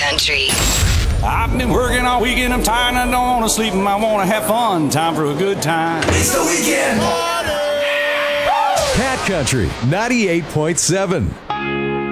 Country. I've been working all weekend, I'm tired, I don't want to sleep, and I want to have fun. Time for a good time. It's the weekend. Cat Country 98.7.